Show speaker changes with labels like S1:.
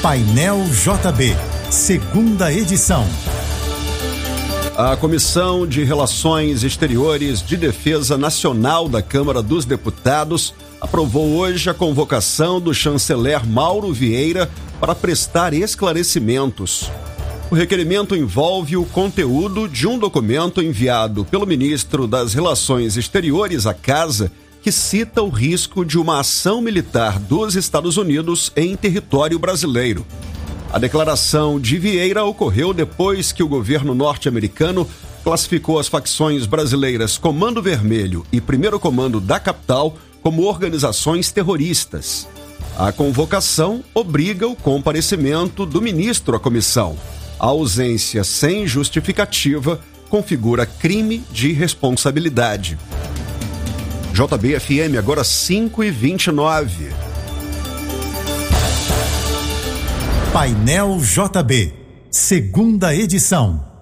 S1: Painel JB, segunda edição.
S2: A Comissão de Relações Exteriores de Defesa Nacional da Câmara dos Deputados aprovou hoje a convocação do chanceler Mauro Vieira para prestar esclarecimentos. O requerimento envolve o conteúdo de um documento enviado pelo ministro das Relações Exteriores à Casa, que cita o risco de uma ação militar dos Estados Unidos em território brasileiro. A declaração de Vieira ocorreu depois que o governo norte-americano classificou as facções brasileiras Comando Vermelho e Primeiro Comando da Capital como organizações terroristas. A convocação obriga o comparecimento do ministro à comissão. A ausência sem justificativa configura crime de responsabilidade. JB-FM, agora 5h29.
S1: Painel JB, segunda edição.